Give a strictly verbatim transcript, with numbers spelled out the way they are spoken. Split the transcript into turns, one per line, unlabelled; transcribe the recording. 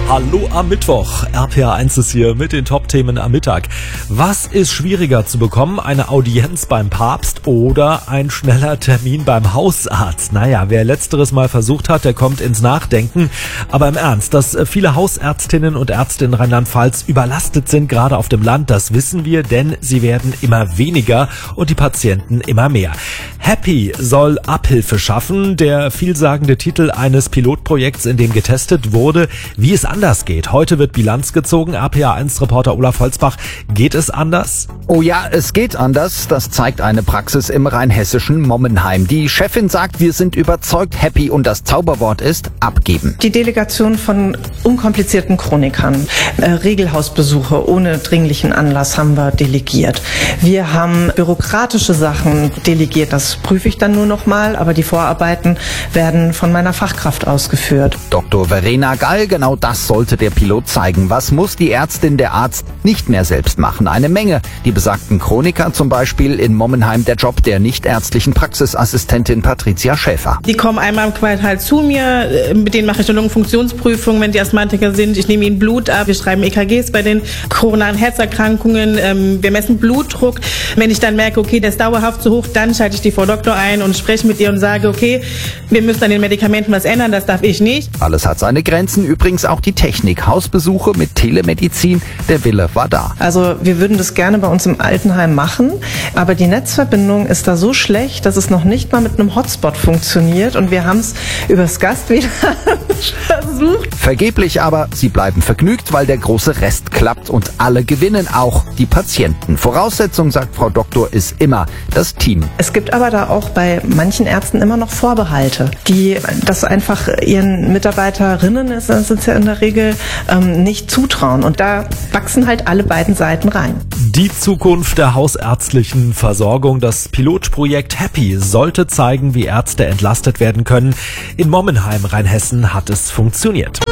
Hallo am Mittwoch. R P R eins ist hier mit den Top-Themen am Mittag. Was ist schwieriger zu bekommen? Eine Audienz beim Papst oder ein schneller Termin beim Hausarzt? Naja, wer letzteres mal versucht hat, der kommt ins Nachdenken. Aber im Ernst, dass viele Hausärztinnen und Ärzte in Rheinland-Pfalz überlastet sind, gerade auf dem Land, das wissen wir, denn sie werden immer weniger und die Patienten immer mehr. Happy soll Abhilfe schaffen, der vielsagende Titel eines Pilotprojekts, in dem getestet wurde, wie es anders geht. Heute wird Bilanz gezogen. R P R eins Reporter Olaf Holzbach. Geht es anders?
Oh ja, es geht anders. Das zeigt eine Praxis im rheinhessischen Mommenheim. Die Chefin sagt, wir sind überzeugt happy und das Zauberwort ist abgeben.
Die Delegation von unkomplizierten Chronikern, äh, Regelhausbesuche ohne dringlichen Anlass haben wir delegiert. Wir haben bürokratische Sachen delegiert. Das prüfe ich dann nur noch mal, aber die Vorarbeiten werden von meiner Fachkraft ausgeführt.
Doktor Verena Gall, genau das sollte der Pilot zeigen. Was muss die Ärztin, der Arzt nicht mehr selbst machen? Eine Menge. Die besagten Chroniker zum Beispiel, in Mommenheim der Job der nichtärztlichen Praxisassistentin Patricia Schäfer.
Die kommen einmal im Quartal zu mir, mit denen mache ich eine Lungenfunktionsprüfung, wenn die Asthmatiker sind. Ich nehme ihnen Blut ab, wir schreiben E K Gs bei den koronaren Herzerkrankungen, wir messen Blutdruck. Wenn ich dann merke, okay, der ist dauerhaft zu hoch, dann schalte ich die Frau Doktor ein und spreche mit ihr und sage, okay, wir müssen an den Medikamenten was ändern, das darf ich nicht.
Alles hat seine Grenzen, übrigens auch die Technik. Hausbesuche mit Telemedizin, der Wille war da.
Also wir würden das gerne bei uns im Altenheim machen, aber die Netzverbindung ist da so schlecht, dass es noch nicht mal mit einem Hotspot funktioniert und wir haben es übers Gast wieder versucht.
Vergeblich aber, sie bleiben vergnügt, weil der große Rest klappt und alle gewinnen, auch die Patienten. Voraussetzung, sagt Frau Doktor, ist immer das Team.
Es gibt aber da auch bei manchen Ärzten immer noch Vorbehalte, die das einfach ihren Mitarbeiterinnen, das sind ja in der Regel, ähm, nicht zutrauen. Und da wachsen halt alle beiden Seiten rein.
Die Zukunft der hausärztlichen Versorgung, das Pilotprojekt Happy, sollte zeigen, wie Ärzte entlastet werden können. In Mommenheim, Rheinhessen, hat es funktioniert.